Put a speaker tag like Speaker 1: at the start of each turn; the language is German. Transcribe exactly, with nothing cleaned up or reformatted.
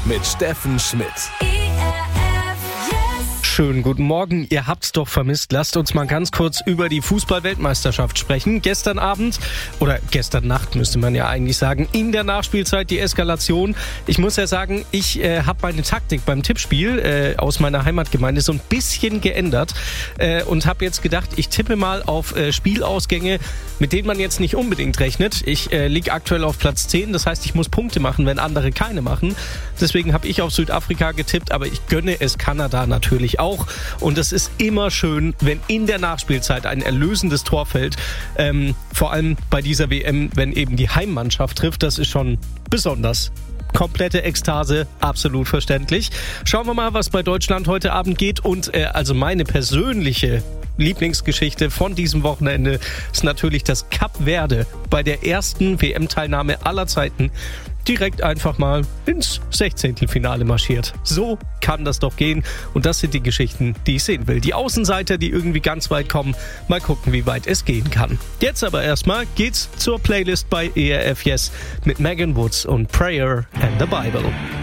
Speaker 1: mit Steffen Schmidt.
Speaker 2: Schönen guten Morgen, ihr habt's doch vermisst. Lasst uns mal ganz kurz über die Fußball-Weltmeisterschaft sprechen. Gestern Abend, oder gestern Nacht müsste man ja eigentlich sagen, in der Nachspielzeit die Eskalation. Ich muss ja sagen, ich äh, habe meine Taktik beim Tippspiel äh, aus meiner Heimatgemeinde so ein bisschen geändert äh, und habe jetzt gedacht, ich tippe mal auf äh, Spielausgänge, mit denen man jetzt nicht unbedingt rechnet. Ich äh, liege aktuell auf Platz zehn, das heißt, ich muss Punkte machen, wenn andere keine machen. Deswegen habe ich auf Südafrika getippt, aber ich gönne es Kanada natürlich auch. Und es ist immer schön, wenn in der Nachspielzeit ein erlösendes Tor fällt. Ähm, vor allem bei dieser W M, wenn eben die Heimmannschaft trifft. Das ist schon besonders. Komplette Ekstase, absolut verständlich. Schauen wir mal, was bei Deutschland heute Abend geht. Und äh, also meine persönliche Lieblingsgeschichte von diesem Wochenende ist natürlich, dass Kap Verde bei der ersten W M-Teilnahme aller Zeiten direkt einfach mal ins Sechzehntelfinale marschiert. So kann das doch gehen. Und das sind die Geschichten, die ich sehen will. Die Außenseiter, die irgendwie ganz weit kommen. Mal gucken, wie weit es gehen kann. Jetzt aber erstmal geht's zur Playlist bei E R F Yes mit Megan Woods und Prayer and the Bible.